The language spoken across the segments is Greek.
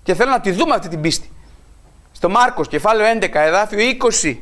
Και θέλω να τη δούμε αυτή την πίστη. Στο Μάρκος, κεφάλαιο 11, εδάφιο 20.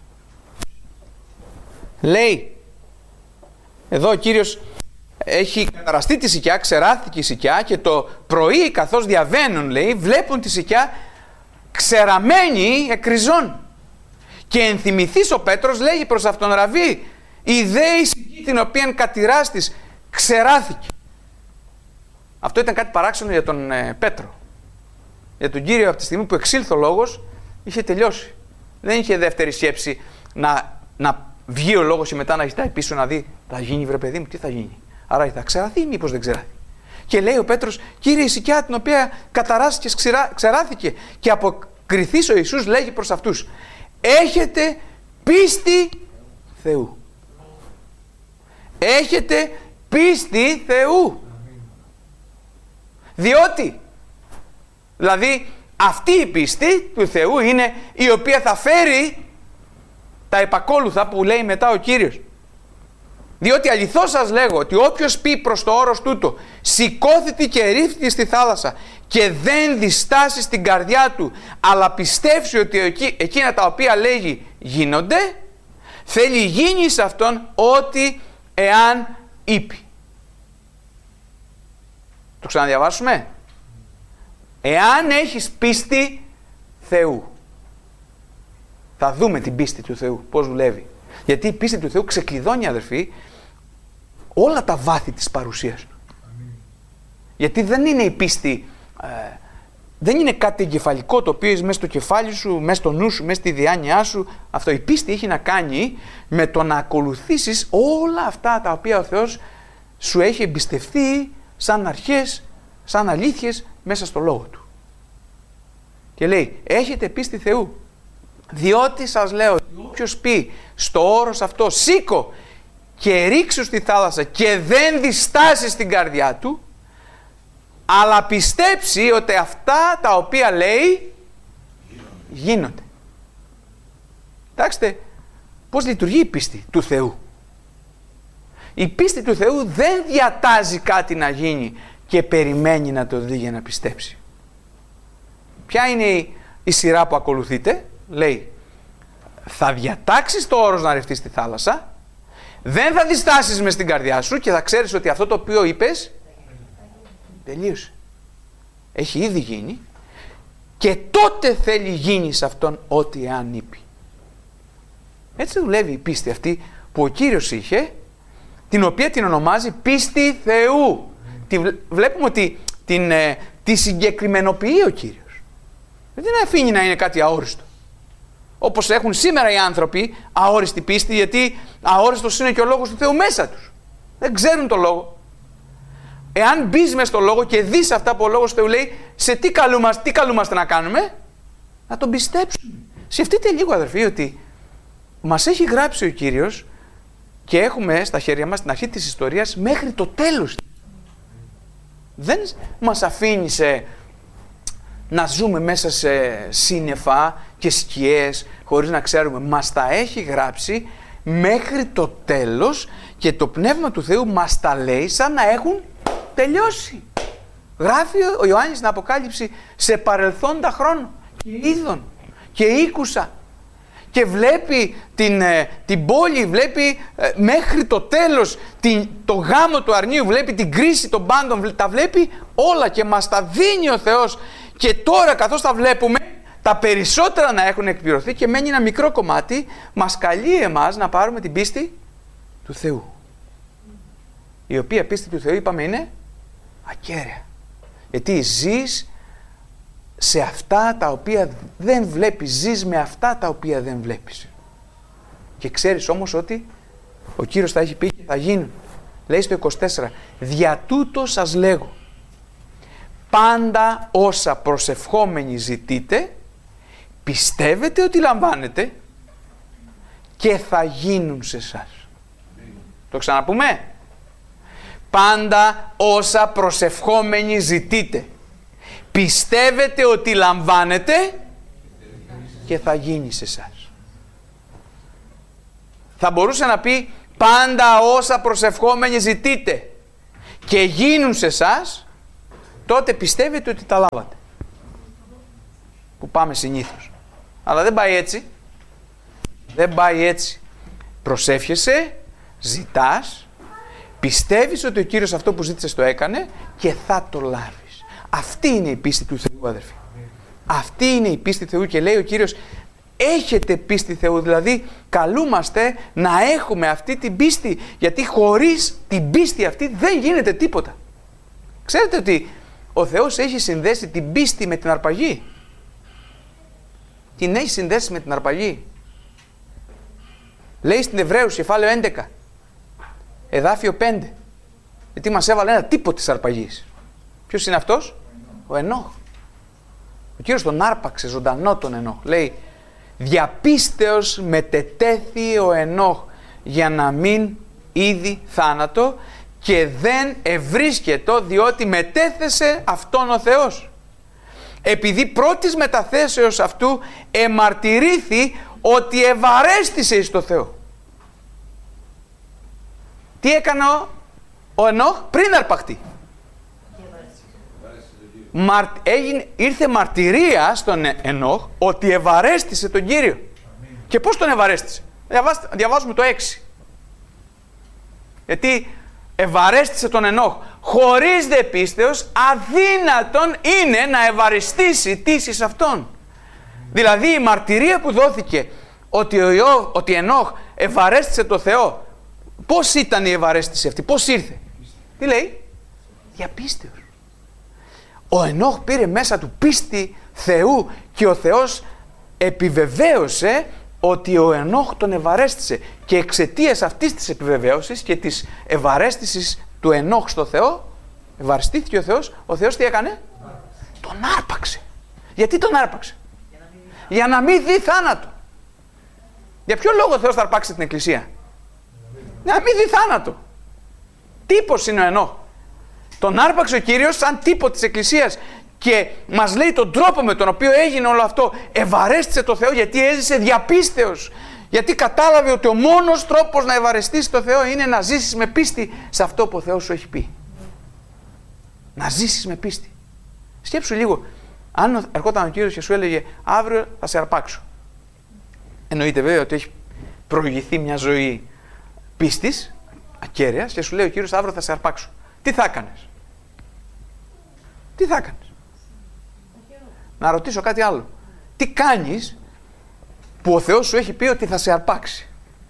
Λέει, εδώ ο Κύριος έχει καταραστεί τη σικιά, ξεράθηκε η σικιά και το πρωί καθώς διαβαίνουν, λέει, βλέπουν τη σικιά ξεραμένη εκριζών. Και ενθυμηθείς ο Πέτρος, λέγει προς αυτόν, Ραβί, η δε η σική την οποία κατηράστης ξεράθηκε. Αυτό ήταν κάτι παράξενο για τον Πέτρο. Για τον Κύριο από τη στιγμή που εξήλθε ο λόγος είχε τελειώσει. Δεν είχε δεύτερη σκέψη να βγει ο λόγος και μετά να ζητάει πίσω να δει, θα γίνει βρε παιδί μου, τι θα γίνει. Άρα θα ξεραθεί ή μήπως δεν ξεράθηκε. Και λέει ο Πέτρος, Κύριε, η σικιά την οποία καταράστηκε ξεράθηκε. Και αποκριθείς ο Ιησούς λέγει προς αυτούς, έχετε πίστη Θεού. Έχετε πίστη Θεού. Διότι, δηλαδή αυτή η πίστη του Θεού είναι η οποία θα φέρει τα επακόλουθα που λέει μετά ο Κύριος. Διότι αληθώς σας λέγω ότι όποιος πει προς το όρος τούτο, σηκώθητη και ρίφθητη στη θάλασσα και δεν διστάσει στην καρδιά του, αλλά πιστεύσει ότι εκείνα τα οποία λέγει γίνονται, θέλει γίνει σε αυτόν ό,τι εάν είπε. Το ξαναδιαβάσουμε. Εάν έχεις πίστη Θεού. Θα δούμε την πίστη του Θεού, πώς δουλεύει. Γιατί η πίστη του Θεού ξεκλειδώνει, αδερφοί, όλα τα βάθη της παρουσίας του. Γιατί δεν είναι η πίστη, δεν είναι κάτι εγκεφαλικό το οποίο είσαι μέσα στο κεφάλι σου, μέσα στο νου σου, μέσα στη διάνοιά σου. Αυτό, η πίστη έχει να κάνει με το να ακολουθήσεις όλα αυτά τα οποία ο Θεός σου έχει εμπιστευτεί σαν αρχές, σαν αλήθειες μέσα στο λόγο του. Και λέει, έχετε πίστη Θεού. Διότι σας λέω, όποιος πει στο όρος αυτό, σήκω και ρίξου στη θάλασσα και δεν διστάσει στην καρδιά του, αλλά πιστέψει ότι αυτά τα οποία λέει γίνονται. Κοιτάξτε πώς λειτουργεί η πίστη του Θεού. Η πίστη του Θεού δεν διατάζει κάτι να γίνει και περιμένει να το δει για να πιστέψει. Ποια είναι η σειρά που ακολουθείτε? Λέει, θα διατάξεις το όρος να ρευτείς στη θάλασσα, δεν θα διστάσεις μες στην καρδιά σου και θα ξέρεις ότι αυτό το οποίο είπες τελείωσε. Έχει ήδη γίνει και τότε θέλει γίνει σε αυτόν ό,τι εάν είπε. Έτσι δουλεύει η πίστη αυτή που ο Κύριος είχε, την οποία την ονομάζει πίστη Θεού. Βλέπουμε ότι τη συγκεκριμενοποιεί ο Κύριος. Δεν την αφήνει να είναι κάτι αόριστο. Όπως έχουν σήμερα οι άνθρωποι αόριστη πίστη, γιατί αόριστος είναι και ο λόγος του Θεού μέσα τους. Δεν ξέρουν το λόγο. Εάν μπεις μες στο λόγο και δεις αυτά που ο λόγος του Θεού λέει, σε τι καλούμαστε να κάνουμε? Να τον πιστέψουμε. Σκεφτείτε λίγο, αδερφοί, ότι μας έχει γράψει ο Κύριος και έχουμε στα χέρια μας την αρχή της ιστορίας μέχρι το τέλος. Δεν μας αφήνει να ζούμε μέσα σε σύννεφα και σκιές χωρίς να ξέρουμε. Μας τα έχει γράψει μέχρι το τέλος και το Πνεύμα του Θεού μας τα λέει σαν να έχουν τελειώσει. Γράφει ο Ιωάννης στην Αποκάλυψη, σε παρελθόντα χρόνο και είδων και ήκουσα. Και βλέπει την πόλη, βλέπει μέχρι το τέλος το γάμο του αρνίου, βλέπει την κρίση των πάντων, τα βλέπει όλα και μας τα δίνει ο Θεός. Και τώρα καθώς τα βλέπουμε, τα περισσότερα να έχουν εκπληρωθεί και μένει ένα μικρό κομμάτι, μας καλεί εμάς να πάρουμε την πίστη του Θεού. Η οποία πίστη του Θεού, είπαμε, είναι ακέραια. Γιατί ζεις σε αυτά τα οποία δεν βλέπεις, ζεις με αυτά τα οποία δεν βλέπεις. Και ξέρεις όμως ότι ο Κύριος θα έχει πει και θα γίνουν. Λέει στο 24, δια τούτο σας λέγω, πάντα όσα προσευχόμενοι ζητείτε, πιστεύετε ότι λαμβάνετε και θα γίνουν σε εσάς. Το ξαναπούμε. Πάντα όσα προσευχόμενοι ζητείτε, πιστεύετε ότι λαμβάνετε και θα γίνει σε εσάς. Θα μπορούσε να πει πάντα όσα προσευχόμενοι ζητείτε και γίνουν σε εσάς, τότε πιστεύετε ότι τα λάβατε. πάμε συνήθως. Αλλά δεν πάει έτσι. Δεν πάει έτσι. Προσεύχεσαι, ζητάς, πιστεύεις ότι ο Κύριος αυτό που ζήτησες το έκανε και θα το λάβεις. Αυτή είναι η πίστη του Θεού, αδερφοί. Αυτή είναι η πίστη του Θεού και λέει ο Κύριος, έχετε πίστη Θεού, δηλαδή καλούμαστε να έχουμε αυτή την πίστη, γιατί χωρίς την πίστη αυτή δεν γίνεται τίποτα. Ξέρετε ότι ο Θεός έχει συνδέσει την πίστη με την αρπαγή. Την έχει συνδέσει με την αρπαγή. Λέει στην Εβραίους κεφάλαιο 11, εδάφιο 5, γιατί μας έβαλε ένα τύπο της αρπαγής. Ποιος είναι αυτός? Ο Ενώχ. Ο Κύριος τον άρπαξε ζωντανό τον Ενώχ. Λέει, διαπίστεως μετετέθη ο Ενώχ για να μην είδη θάνατο και δεν ευρίσκετο, διότι μετέθεσε αυτόν ο Θεός. Επειδή πρώτης μεταθέσεως αυτού εμαρτυρήθη ότι ευαρέστησε εις το Θεό. Τι έκανε ο Ενώχ πριν αρπαχτεί? Ήρθε μαρτυρία στον Ενώχ ότι ευαρέστησε τον Κύριο. Και πώς τον ευαρέστησε? Διαβάζουμε το 6. Γιατί ευαρέστησε τον Ενώχ. Χωρίς δε πίστεως αδύνατον είναι να ευαρεστήσει τήσεις αυτόν. Δηλαδή η μαρτυρία που δόθηκε ότι Ενώχ ευαρέστησε το Θεό, πώς ήταν η ευαρέστηση αυτή, πώς ήρθε? Τι λέει? Διαπίστεως. Ο Ενώχ πήρε μέσα του πίστη Θεού και ο Θεός επιβεβαίωσε ότι ο Ενώχ τον ευαρέστησε, και εξαιτίας αυτής της επιβεβαίωσης και της ευαρέστησης του Ενώχ στο Θεό, ευαρεστήθηκε ο Θεός τι έκανε? Τον άρπαξε. Γιατί τον άρπαξε? Για να μην δει θάνατο. Για ποιο λόγο ο Θεός θα αρπάξει την Εκκλησία? Για να μην δει θάνατο. Τύπος είναι ο Ενώχ. Τον άρπαξε ο Κύριος σαν τύπο της Εκκλησίας και μας λέει τον τρόπο με τον οποίο έγινε όλο αυτό. Ευαρέστησε το Θεό γιατί έζησε διαπίστεως. Γιατί κατάλαβε ότι ο μόνος τρόπος να ευαρεστήσει το Θεό είναι να ζήσεις με πίστη σε αυτό που ο Θεός σου έχει πει. Να ζήσεις με πίστη. Σκέψου λίγο, αν ερχόταν ο Κύριος και σου έλεγε αύριο θα σε αρπάξω. Εννοείται βέβαια ότι έχει προηγηθεί μια ζωή πίστης, ακέραιας, και σου λέει ο Κύριος αύριο θα σε αρπάξω. Τι θα έκανες? Τι θα έκανες? Να ρωτήσω κάτι άλλο. Τι κάνεις που ο Θεός σου έχει πει ότι θα σε αρπάξει?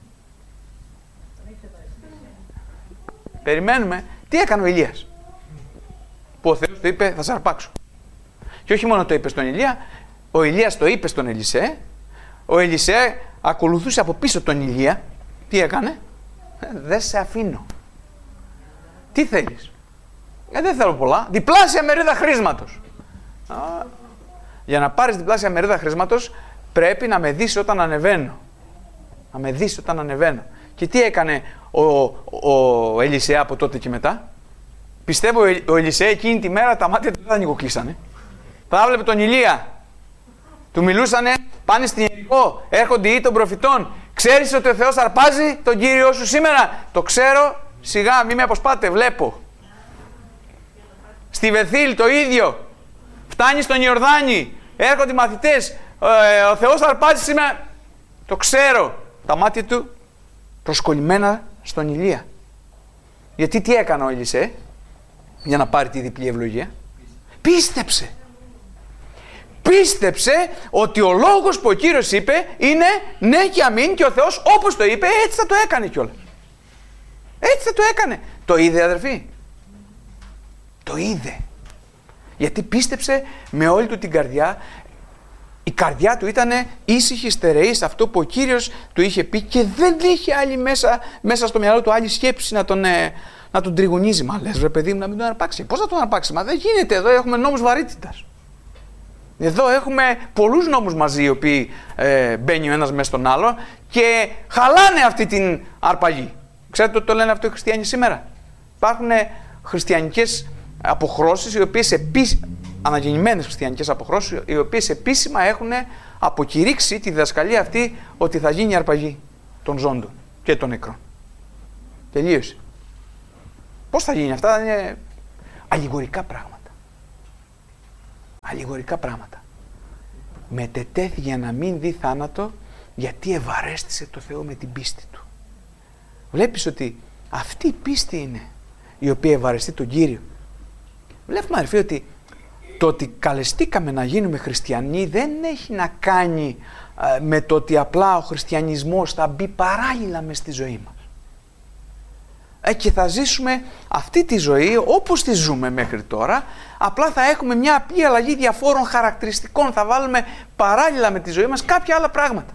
Περιμένουμε. Τι έκανε ο Ηλίας που ο Θεός του είπε θα σε αρπάξω? Και όχι μόνο το είπε στον Ηλία, ο Ηλίας το είπε στον Ελισέ. Ο Ελισέ ακολουθούσε από πίσω τον Ηλία. Τι έκανε? Δεν σε αφήνω. Τι θέλεις? Δεν θέλω πολλά. Διπλάσια μερίδα χρήσματος. Για να πάρεις διπλάσια μερίδα χρήσματος πρέπει να με δεις όταν ανεβαίνω. Να με δεις όταν ανεβαίνω. Και τι έκανε ο Ελισέ από τότε και μετά? Πιστεύω ο Ελισέ εκείνη τη μέρα τα μάτια του δεν θα ανοιγοκλείσανε. Θα έβλεπε τον Ηλία. Του μιλούσανε, πάνε στην Ιερικό, έρχονται οι των προφητών. Ξέρεις ότι ο Θεός αρπάζει τον Κύριό σου σήμερα? Το ξέρω, σιγά μη με αποσπάτε, βλέπω. Στη Βεθήλ το ίδιο. Φτάνει στον Ιορδάνη, έρχονται οι μαθητές. Ο Θεός αρπάζει σήμερα. Το ξέρω. Τα μάτια του προσκολλημένα στον Ηλία. Γιατί τι έκανε ο Ελισέ για να πάρει τη διπλή ευλογία? Πίστεψε. Πίστεψε ότι ο λόγος που ο Κύριος είπε είναι ναι και αμήν, και ο Θεός όπως το είπε έτσι θα το έκανε κιόλας. Έτσι θα το έκανε. Το είδε, αδερφοί? Το είδε. Γιατί πίστεψε με όλη του την καρδιά. Η καρδιά του ήταν ήσυχη, στερεή σε αυτό που ο Κύριος του είχε πει και δεν είχε άλλη μέσα στο μυαλό του άλλη σκέψη να τον τριγωνίζει. Μα λες, βρε παιδί μου, να μην τον αρπάξει. Πώς θα τον αρπάξει? Μα δεν γίνεται. Εδώ έχουμε νόμους βαρύτητας. Εδώ έχουμε πολλούς νόμους μαζί, οι οποίοι μπαίνει ο ένας μέσα στον άλλο και χαλάνε αυτή την αρπαγή. Ξέρετε ότι το λένε αυτό οι χριστιανοί σήμερα? Υπάρχουν χριστιανικές αποχρώσεις, οι οποίες αναγεννημένες χριστιανικές αποχρώσεις, οι οποίες επίσημα έχουν αποκηρύξει τη διδασκαλία αυτή ότι θα γίνει η αρπαγή των ζώντων και των νεκρών. Τελείωσε. Πώς θα γίνει αυτά? Είναι αλληγορικά πράγματα. Αλληγορικά πράγματα. μετετέθη για να μην δει θάνατο, γιατί ευαρέστησε το Θεό με την πίστη του. Βλέπεις ότι αυτή η πίστη είναι η οποία ευαρεστεί τον Κύριο. Βλέπουμε, αδερφοί, ότι το ότι καλεστήκαμε να γίνουμε χριστιανοί δεν έχει να κάνει με το ότι απλά ο χριστιανισμός θα μπει παράλληλα μες στη ζωή μας. Και θα ζήσουμε αυτή τη ζωή όπως τη ζούμε μέχρι τώρα, απλά θα έχουμε μια απλή αλλαγή διαφόρων χαρακτηριστικών, θα βάλουμε παράλληλα με τη ζωή μας κάποια άλλα πράγματα.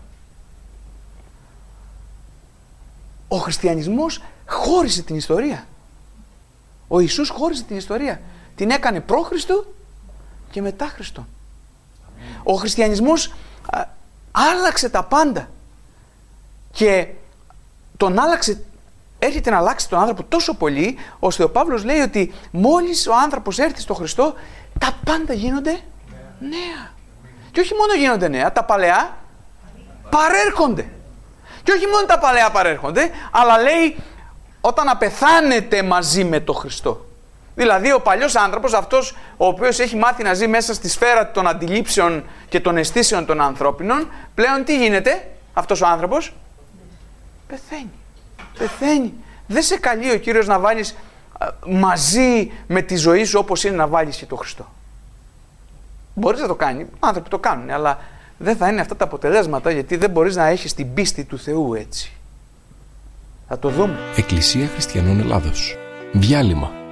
Ο χριστιανισμός χώρισε την ιστορία. Ο Ιησούς χώρισε την ιστορία. Την έκανε προ Χριστού και μετά Χριστό. Ο χριστιανισμός άλλαξε τα πάντα και τον άλλαξε, έρχεται να αλλάξει τον άνθρωπο τόσο πολύ, ώστε ο Παύλος λέει ότι μόλις ο άνθρωπος έρθει στο Χριστό, τα πάντα γίνονται νέα. Και όχι μόνο γίνονται νέα, τα παλαιά παρέρχονται. Και όχι μόνο τα παλαιά παρέρχονται, αλλά λέει όταν απεθάνετε μαζί με τον Χριστό. Δηλαδή ο παλιός άνθρωπος, αυτός ο οποίος έχει μάθει να ζει μέσα στη σφαίρα των αντιλήψεων και των αισθήσεων των ανθρώπινων, πλέον τι γίνεται αυτός ο άνθρωπος? Πεθαίνει. Πεθαίνει. Δεν σε καλεί ο Κύριος να βάλεις μαζί με τη ζωή σου όπως είναι να βάλεις και τον Χριστό. Μπορείς να το κάνεις, άνθρωποι το κάνουν, αλλά δεν θα είναι αυτά τα αποτελέσματα, γιατί δεν μπορείς να έχεις την πίστη του Θεού έτσι. Θα το δούμε. Εκκλησία Χριστιανών Ελλάδος. Διάλειμμα.